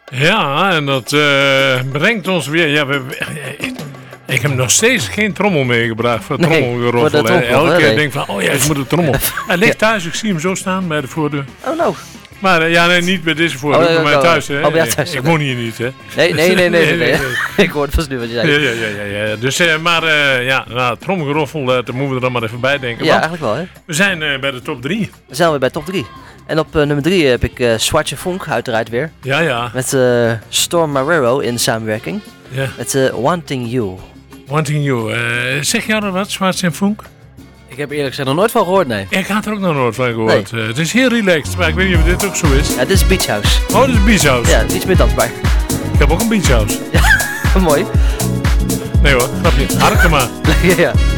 Ja, en dat brengt ons weer... Ja, ik heb nog steeds geen trommel meegebracht voor het trommelgeroffel. Elke keer denk ik van, ik moet een trommel. Hij ligt thuis, ik zie hem zo staan bij de voordeur. Oh, nou. Maar niet bij deze voordeur, bij mij thuis. Hè. Bij jou thuis. Ik woon hier niet, hè. Nee. Ik hoorde pas nu wat je zei. Ja. Dus, het trommelgeroffel, daar moeten we er dan maar even bij denken. Ja, eigenlijk wel, hè. We zijn bij de top 3. We zijn weer bij top 3. En op nummer 3 heb ik Zwartje Vonk, uiteraard weer. Ja. Met Storm Marrero in samenwerking. Ja. Met Wanting You. Wanting You. Zeg jou dat wat, Zwartje Vonk? Ik heb eerlijk gezegd nog nooit van gehoord, nee. Ik had er ook nog nooit van gehoord. Nee. Het is heel relaxed, maar ik weet niet of dit ook zo is. Ja, dit is Beach House. Oh, dit is Beach House. Ja, iets meer dansbaar. Ik heb ook een Beach House. Ja, mooi. Nee hoor, grapje. Hark er maar. Ja.